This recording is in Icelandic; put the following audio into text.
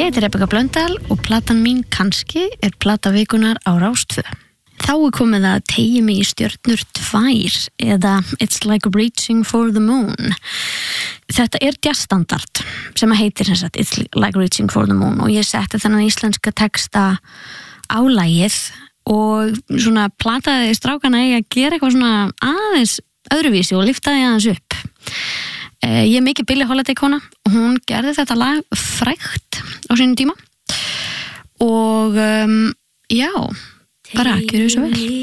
Ég heiti Rebekka Blöndal og platan mín kannski plata vikunar á Rás 2. Þá komið að teygi mig í stjörnur 2 eða It's Like Reaching for the Moon. Þetta jazzstandard sem heitir It's Like Reaching for the Moon og ég setti þennan íslenska texta á lagið og svona plataði strákana í að gera eitthvað svona aðeins öðruvísi og lyftaði aðeins upp. Ég mikið Billie Holiday kona og hún gerði þetta lag frægt á sínum tíma og já, bara gjörðu svo vel.